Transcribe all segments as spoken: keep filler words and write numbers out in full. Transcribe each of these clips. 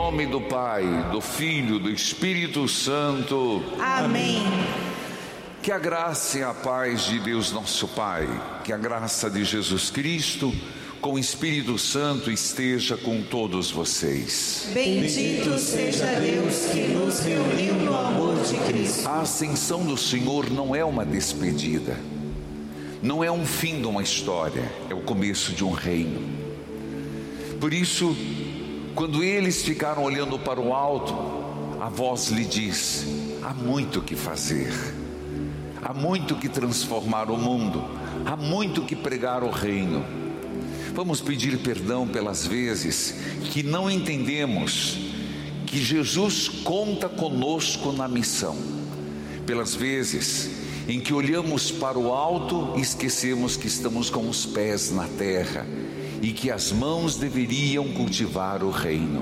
nome do Pai, do Filho, do Espírito Santo. Amém. Que a graça e a paz de Deus nosso Pai, que a graça de Jesus Cristo com o Espírito Santo esteja com todos vocês. Bendito seja Deus que nos reuniu no amor de Cristo. A ascensão do Senhor não é uma despedida, não é um fim de uma história, é o começo de um reino. Por isso, quando eles ficaram olhando para o alto, a voz lhe diz: há muito o que fazer, há muito que transformar o mundo, há muito que pregar o reino. Vamos pedir perdão pelas vezes que não entendemos que Jesus conta conosco na missão, pelas vezes em que olhamos para o alto e esquecemos que estamos com os pés na terra e que as mãos deveriam cultivar o reino.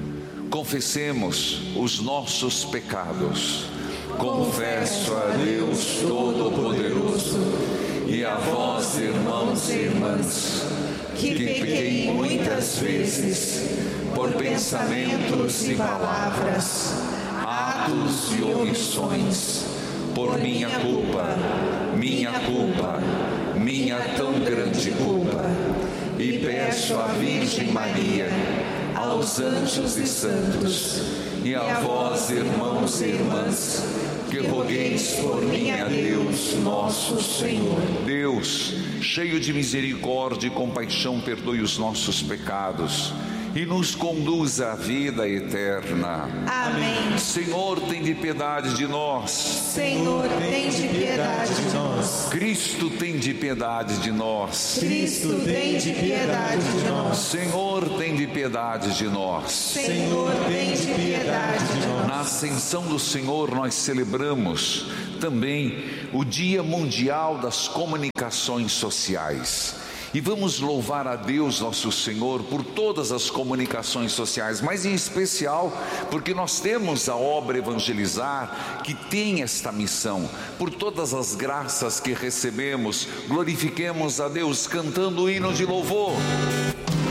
Confessemos os nossos pecados. Confesso a Deus Todo-Poderoso e a vós, irmãos e irmãs, que pequei muitas vezes por pensamentos e palavras, atos e omissões, por minha culpa, minha culpa, minha tão grande culpa. E peço à Virgem Maria, aos anjos e santos, e a vós, irmãos e irmãs, que rogueis por mim a Deus nosso Senhor. Deus, cheio de misericórdia e compaixão, perdoe os nossos pecados e nos conduza à vida eterna. Amém. Senhor, tem de piedade de nós. Senhor, tem de piedade de nós. Cristo, tem de piedade de nós. Cristo, tem de piedade de nós. Senhor, tem de piedade de nós. Senhor, tem de piedade de nós. Na ascensão do Senhor nós celebramos também o Dia Mundial das Comunicações Sociais. E vamos louvar a Deus nosso Senhor por todas as comunicações sociais, mas em especial porque nós temos a obra Evangelizar, que tem esta missão. Por todas as graças que recebemos, glorifiquemos a Deus cantando o hino de louvor.